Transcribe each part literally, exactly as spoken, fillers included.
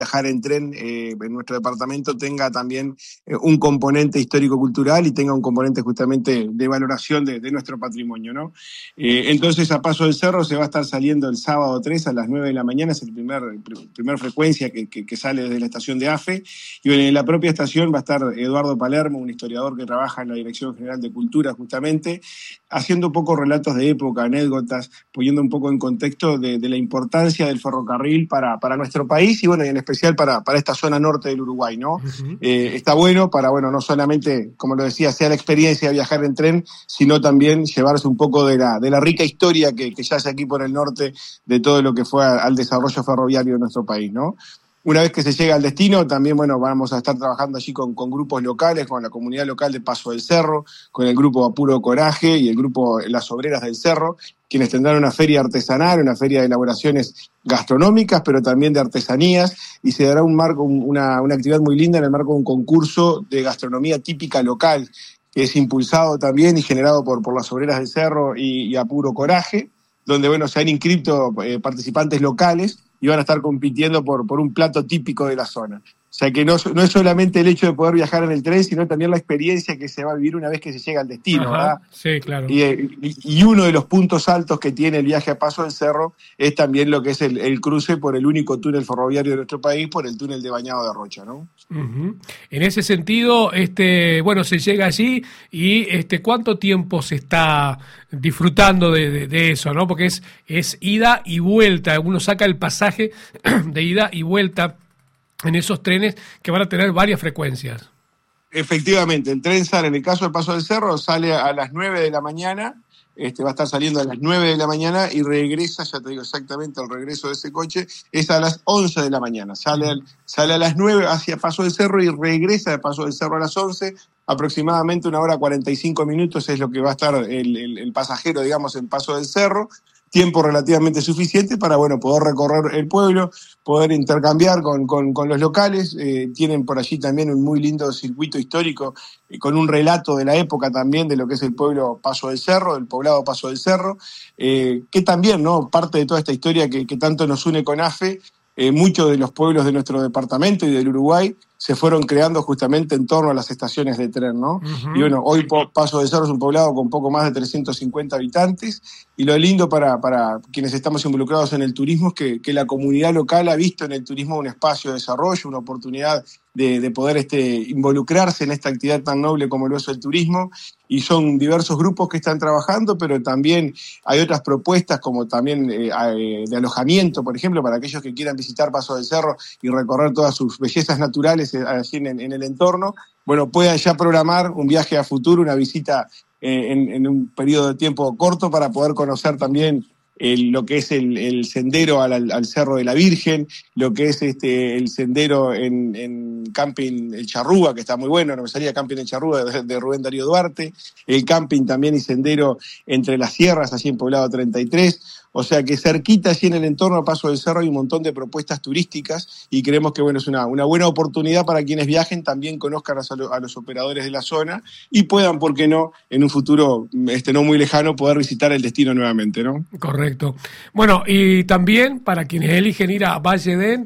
viajar en tren eh, en nuestro departamento tenga también eh, un componente histórico-cultural y tenga un componente justamente de valoración de, de nuestro patrimonio, ¿no? Eh, entonces, a Paso del Cerro se va a estar saliendo el sábado tres a las nueve de la mañana, es la primer, primer frecuencia que, que, que sale desde la estación de AFE, y en la propia estación va a estar Eduardo Palermo, un historiador que trabaja en la Dirección General de Cultura justamente, haciendo un poco relatos de época, anécdotas, poniendo un poco en contexto de, de la importancia del ferrocarril para, para nuestro país y bueno, y en especial para, para esta zona norte del Uruguay, ¿no? Uh-huh. Eh, está bueno para, bueno, no solamente, como lo decía, sea la experiencia de viajar en tren, sino también llevarse un poco de la, de la rica historia que, que yace aquí por el norte de todo lo que fue al desarrollo ferroviario de nuestro país, ¿no? Una vez que se llega al destino, también, bueno, vamos a estar trabajando allí con, con grupos locales, con la comunidad local de Paso del Cerro, con el grupo Apuro Coraje y el grupo Las Obreras del Cerro, quienes tendrán una feria artesanal, una feria de elaboraciones gastronómicas, pero también de artesanías, y se dará un marco, una, una actividad muy linda en el marco de un concurso de gastronomía típica local, que es impulsado también y generado por, por Las Obreras del Cerro y, y Apuro Coraje, donde, bueno, se han inscrito eh, participantes locales y van a estar compitiendo por, por un plato típico de la zona. O sea que no, no es solamente el hecho de poder viajar en el tren, sino también la experiencia que se va a vivir una vez que se llega al destino, Ajá, ¿verdad? Sí, claro. Y, y, y uno de los puntos altos que tiene el viaje a Paso del Cerro es también lo que es el, el cruce por el único túnel ferroviario de nuestro país, por el túnel de Bañado de Rocha, ¿no? Uh-huh. En ese sentido, este, bueno, se llega allí y este, ¿cuánto tiempo se está disfrutando de, de, de eso, ¿no? Porque es, es ida y vuelta, uno saca el pasaje de ida y vuelta en esos trenes que van a tener varias frecuencias. Efectivamente, el tren sale, en el caso del Paso del Cerro, sale a las nueve de la mañana, este, va a estar saliendo a las nueve de la mañana y regresa, ya te digo exactamente el regreso de ese coche, es a las once de la mañana. Sale, sale a las nueve hacia Paso del Cerro y regresa de Paso del Cerro a las once, aproximadamente una hora cuarenta y cinco minutos es lo que va a estar el, el, el pasajero, digamos, en Paso del Cerro. Tiempo relativamente suficiente para, bueno, poder recorrer el pueblo, poder intercambiar con, con, con los locales. Eh, tienen por allí también un muy lindo circuito histórico eh, con un relato de la época también de lo que es el pueblo Paso del Cerro, el poblado Paso del Cerro, eh, que también, ¿no?, parte de toda esta historia que, que tanto nos une con AFE. Eh, muchos de los pueblos de nuestro departamento y del Uruguay se fueron creando justamente en torno a las estaciones de tren, ¿no? Uh-huh. Y bueno, hoy Paso del Cerro es un poblado con poco más de trescientos cincuenta habitantes, y lo lindo para, para quienes estamos involucrados en el turismo es que, que la comunidad local ha visto en el turismo un espacio de desarrollo, una oportunidad de, de poder este, involucrarse en esta actividad tan noble como lo es el turismo, y son diversos grupos que están trabajando, pero también hay otras propuestas como también eh, de alojamiento, por ejemplo, para aquellos que quieran visitar Paso del Cerro y recorrer todas sus bellezas naturales allí en, en el entorno, bueno, puedan ya programar un viaje a futuro, una visita eh, en, en un periodo de tiempo corto para poder conocer también el, lo que es el, el sendero al, al Cerro de la Virgen, lo que es este el sendero en, en Camping El Charrúa, que está muy bueno, no me salía Camping El Charrúa de, de Rubén Darío Duarte, el camping también y sendero entre las sierras, allí en Poblado treinta y tres. O sea que cerquita, allí en el entorno a Paso del Cerro, hay un montón de propuestas turísticas y creemos que bueno, es una, una buena oportunidad para quienes viajen, también conozcan a, lo, a los operadores de la zona y puedan, ¿por qué no?, en un futuro este, no muy lejano, poder visitar el destino nuevamente, ¿no? Correcto. Bueno, y también para quienes eligen ir a Valle d'En,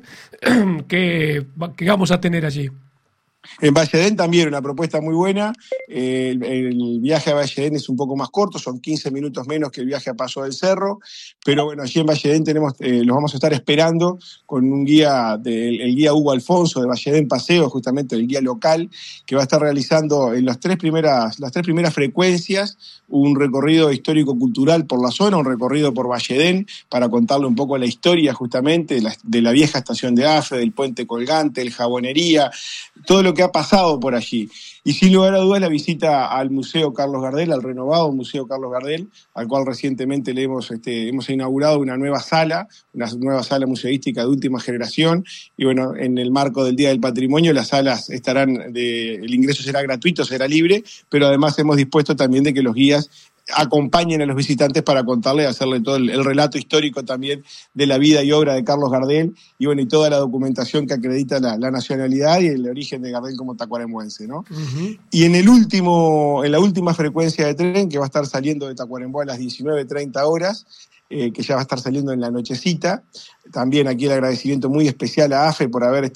¿qué, qué vamos a tener allí? En Valle d'En también una propuesta muy buena. Eh, el, el viaje a Valle d'En es un poco más corto, son quince minutos menos que el viaje a Paso del Cerro, pero bueno, allí en Valle d'En tenemos, eh, los vamos a estar esperando con un guía, de, el, el guía Hugo Alfonso de Valle d'En Paseo, justamente el guía local, que va a estar realizando en las tres primeras, las tres primeras frecuencias un recorrido histórico-cultural por la zona, un recorrido por Valle d'En para contarle un poco la historia justamente de la, de la vieja estación de AFE, del puente colgante, el Jabonería, todo lo que ha pasado por allí. Y sin lugar a dudas la visita al Museo Carlos Gardel, al renovado Museo Carlos Gardel, al cual recientemente le hemos, este, hemos inaugurado una nueva sala, una nueva sala museística de última generación, y bueno, en el marco del Día del Patrimonio las salas estarán, de, el ingreso será gratuito, será libre, pero además hemos dispuesto también de que los guías acompañen a los visitantes para contarle, hacerle todo el, el relato histórico también de la vida y obra de Carlos Gardel y bueno, y toda la documentación que acredita la, la nacionalidad y el origen de Gardel como tacuarembóense, ¿no? Uh-huh. Y en el último, en la última frecuencia de tren, que va a estar saliendo de Tacuarembó a las diecinueve treinta horas, eh, que ya va a estar saliendo en la nochecita. También aquí el agradecimiento muy especial a AFE por haber